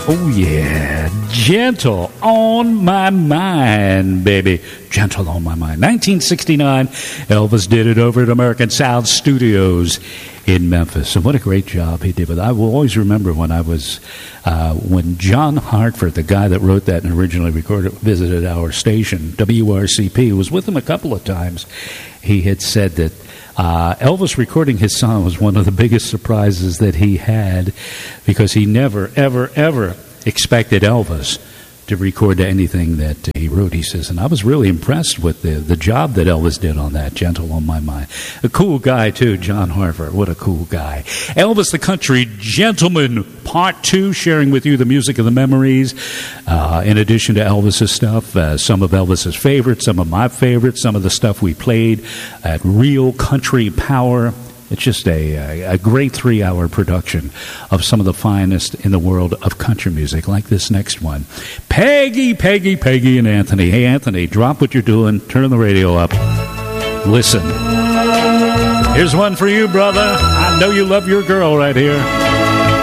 Oh, yeah. Gentle on My Mind, baby. Gentle on My Mind. 1969, Elvis did it over at American Sound Studios in Memphis. And what a great job he did with it. I will always remember when when John Hartford, the guy that wrote that and originally recorded it, visited our station, WRCP, was with him a couple of times. He had said that Elvis recording his song was one of the biggest surprises that he had, because he never, ever, ever expected Elvis to record anything that he wrote, he says. And I was really impressed with the job that Elvis did on that, Gentle on My Mind. A cool guy, too, John Hartford. What a cool guy. Elvis the Country Gentleman, Part 2, sharing with you the music of the memories. In addition to Elvis's stuff, some of Elvis's favorites, some of my favorites, some of the stuff we played at Real Country Power. It's just a great 3-hour production of some of the finest in the world of country music, like this next one. Peggy, and Anthony. Hey, Anthony, drop what you're doing. Turn the radio up. Listen. Here's one for you, brother. I know you love your girl right here.